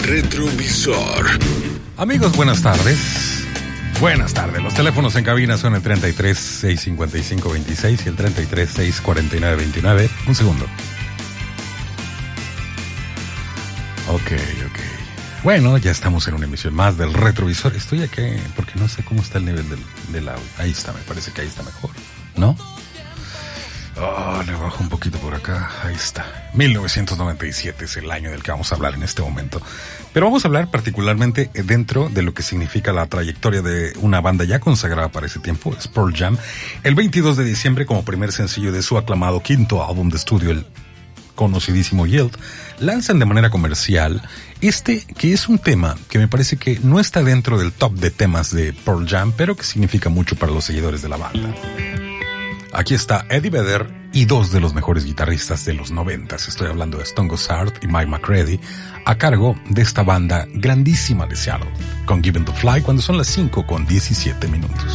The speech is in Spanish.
retrovisor. Amigos, buenas tardes. Buenas tardes. Los teléfonos en cabina son el 33 655 26 y el 33 649 29. Un segundo. Ok. Bueno, ya estamos en una emisión más del retrovisor. Estoy aquí porque no sé cómo está el nivel del audio. Ahí está, me parece que ahí está mejor, ¿no? Le bajo un poquito por acá. Ahí está. 1997 es el año del que vamos a hablar en este momento. Pero vamos a hablar particularmente dentro de lo que significa la trayectoria de una banda ya consagrada para ese tiempo, Pearl Jam. El 22 de diciembre, como primer sencillo de su aclamado quinto álbum de estudio, el conocidísimo Yield, lanzan de manera comercial que es un tema que me parece que no está dentro del top de temas de Pearl Jam, pero que significa mucho para los seguidores de la banda. Aquí está Eddie Vedder y dos de los mejores guitarristas de los 90s. Estoy hablando de Stan Gossard y Mike McCready, a cargo de esta banda grandísima de Seattle, con Given to Fly, cuando son las 5:17.